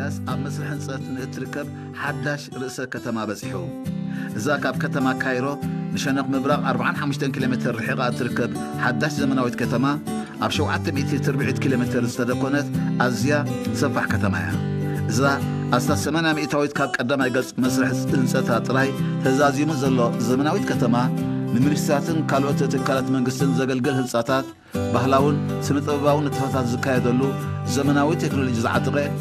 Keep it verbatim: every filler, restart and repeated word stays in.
ኢሳያስ ኣብ መስርሕ ህንፀት ንእትርከብ ሓዳሽ ርእሰ ከተማ በፂሑ እዛ ካብ ከተማ ካይሮ ንሸነኽ ምብራቕ ኣርባዓን ሓሙሽተን ኪሎ ሜትር ርሒቓ እትርከብ ሓዳሽ ዘመናዊት ከተማ ኣብ ሸውዓተ ሚእቲ ወተርባዕተ ኪሎ ሜትር ዝተደኮነት ኣዝያ ሰፋሕ ከተማ እያ እዛ ኣስታ ሰማንያ ሚእታዊት ካብ ቀዳማይ ገጽ መስርሕ ህንፀታ ጥራይ ተዛዚሙ ዘሎ ዘመናዊት ከተማ ንምንስትራትን ካልኦት ትካላት መንግስትን ዘገልግል ህንጻታት ባህላውን ስነ ጥበባውን ንጥፈታት ዝካየደሉ ዘመናዊ ቴክኖሎጂ ዝዓጠቐ